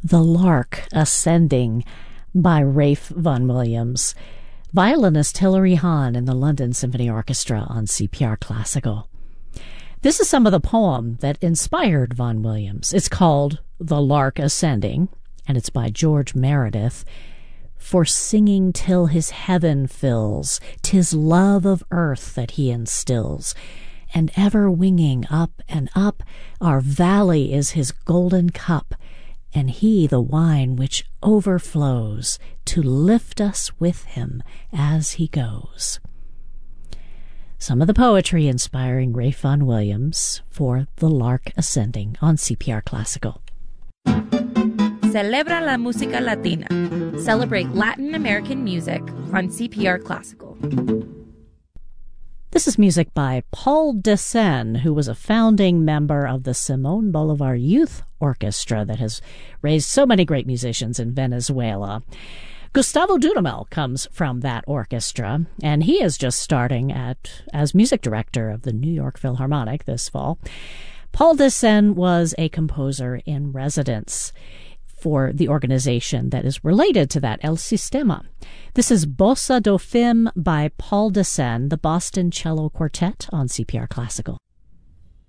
The Lark Ascending by Ralph Vaughan Williams. Violinist Hilary Hahn in the London Symphony Orchestra on CPR Classical. This is some of the poem that inspired Vaughan Williams. It's called The Lark Ascending, and it's by George Meredith. For singing till his heaven fills, 'tis love of earth that he instills, and ever winging up and up, our valley is his golden cup, and he the wine which overflows to lift us with him as he goes. Some of the poetry inspiring Ralph Vaughan Williams for The Lark Ascending on CPR Classical. Celebra la música latina. Celebrate Latin American music on CPR Classical. This is music by Paul Desen, who was a founding member of the Simón Bolívar Youth Orchestra that has raised so many great musicians in Venezuela. Gustavo Dudamel comes from that orchestra, and he is just starting as music director of the New York Philharmonic this fall. Paul Desen was a composer in residence for the organization that is related to that, El Sistema. This is Bossa do Fim by Paul Desen, the Boston Cello Quartet on CPR Classical.